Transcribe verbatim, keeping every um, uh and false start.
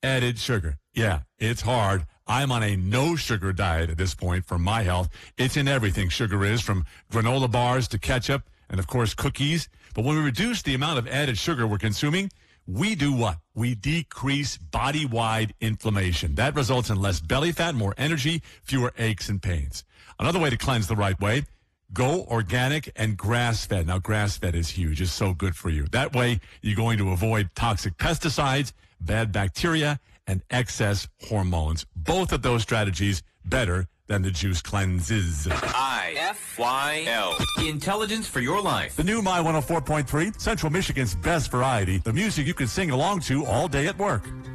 added sugar. Yeah, it's hard. I'm on a no-sugar diet at this point for my health. It's in everything sugar is, from granola bars to ketchup and, of course, cookies. But when we reduce the amount of added sugar we're consuming, we do what? We decrease body-wide inflammation. That results in less belly fat, more energy, fewer aches and pains. Another way to cleanse the right way, go organic and grass-fed. Now, grass-fed is huge. It's so good for you. That way, you're going to avoid toxic pesticides, bad bacteria, and excess hormones. Both of those strategies better than the juice cleanses. I F Y L. Intelligence for your life. The new My one oh four point three, Central Michigan's best variety. The music you can sing along to all day at work.